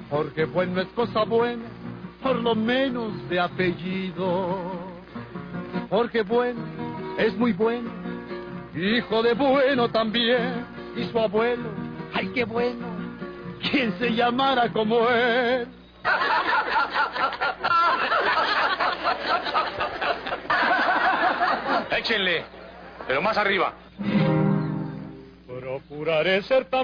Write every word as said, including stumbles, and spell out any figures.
Porque bueno es cosa buena, por lo menos de apellido. Porque bueno es muy bueno, hijo de bueno también. Y su abuelo, ay qué bueno, quien se llamara como él. Échenle, pero más arriba. Procuraré ser tan